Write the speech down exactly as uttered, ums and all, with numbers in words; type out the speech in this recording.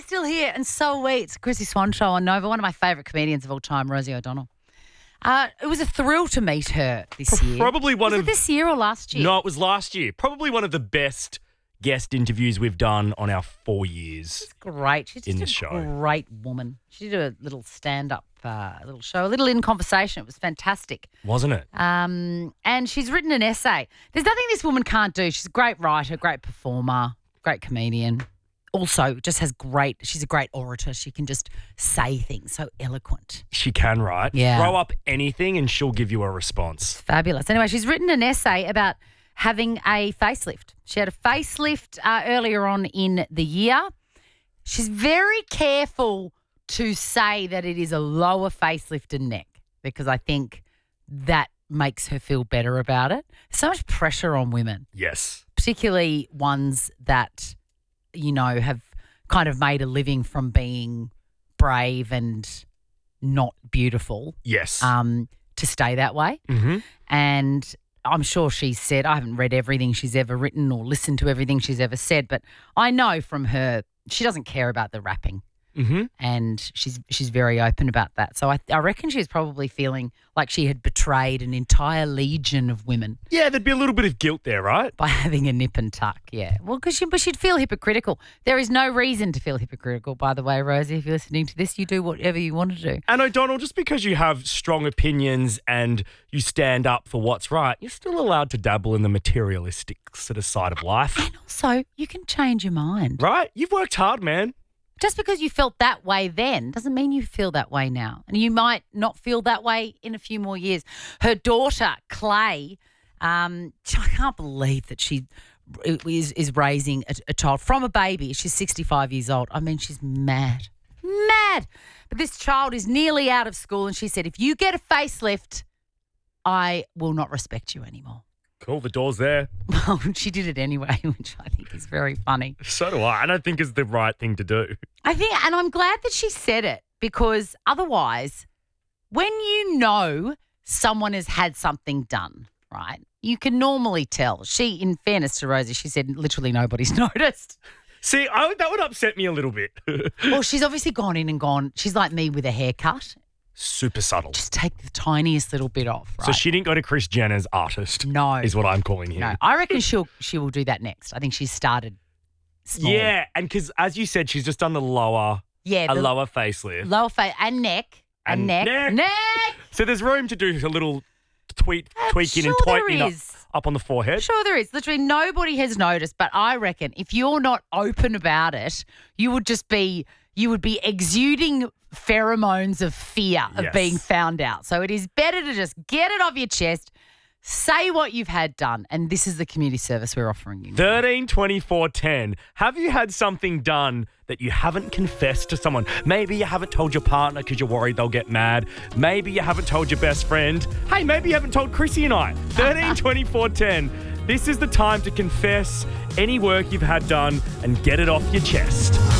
still here, and so are we. It's a Chrissy Swan show on Nova, one of my favourite comedians of all time, Rosie O'Donnell. Uh, it was a thrill to meet her this year. Probably one was of it this year or last year? No, it was last year. Probably one of the best guest interviews we've done on our four years. She's great. She's in just this a show. great woman. She did a little stand-up, uh, a little show, a little in conversation. It was fantastic. Wasn't it? Um, and she's written an essay. There's nothing this woman can't do. She's a great writer, great performer, great comedian. Also, just has great, she's a great orator. She can just say things so eloquent. She can, right? Yeah. Throw up anything and she'll give you a response. Fabulous. Anyway, she's written an essay about having a facelift. She had a facelift uh, earlier on in the year. She's very careful to say that it is a lower facelift and neck because I think that makes her feel better about it. So much pressure on women, Yes. particularly ones that, you know, have kind of made a living from being brave and not beautiful, Yes. um, to stay that way. mm-hmm. And I'm sure she said, I haven't read everything she's ever written or listened to everything she's ever said, but I know from her, she doesn't care about the rapping. Mm-hmm. And she's she's very open about that. So I, I reckon she's probably feeling like she had betrayed an entire legion of women Yeah, there'd be a little bit of guilt there, right? by having a nip and tuck. Yeah. Well, because she, but she'd feel hypocritical. There is no reason to feel hypocritical, by the way, Rosie. If you're listening to this, you do whatever you want to do. And O'Donnell, just because you have strong opinions and you stand up for what's right, you're still allowed to dabble in the materialistic sort of side of life, And also, you can change your mind. right? You've worked hard, man. Just because you felt that way then doesn't mean you feel that way now. And you might not feel that way in a few more years. Her daughter, Clay, um, I can't believe that she is, is raising a, a child from a baby. She's sixty-five years old. I mean, she's mad. Mad. But this child is nearly out of school and she said, if you get a facelift, I will not respect you anymore. Cool, the door's there. Well, she did it anyway, which I think is very funny. So do I. I don't think it's the right thing to do. I think, and I'm glad that she said it because otherwise, when you know someone has had something done, right, you can normally tell. She, in fairness to Rosie, she said literally nobody's noticed. See, I, that would upset me a little bit. Well, she's obviously gone in and gone, she's like me with a haircut. Super subtle. Just take the tiniest little bit off, right? So she didn't go to Kris Jenner's artist. No. Is what I'm calling him. No, I reckon she'll she will do that next. I think she's started small. Yeah, and because as you said, she's just done the lower, Yeah, a the lower facelift. lower face and neck. And, And neck. neck. Neck. So there's room to do a little tweet, I'm tweaking and sure there tweeting up, is. up on the forehead. Sure there is. Literally nobody has noticed, but I reckon if you're not open about it, you would just be you would be exuding pheromones of fear of Yes. being found out. So it is better to just get it off your chest, say what you've had done, and this is the community service we're offering you. thirteen twenty-four ten. Have you had something done that you haven't confessed to someone? Maybe you haven't told your partner because you're worried they'll get mad. Maybe you haven't told your best friend. Hey, maybe you haven't told Chrissy and I. thirteen twenty-four ten. This is the time to confess any work you've had done and get it off your chest.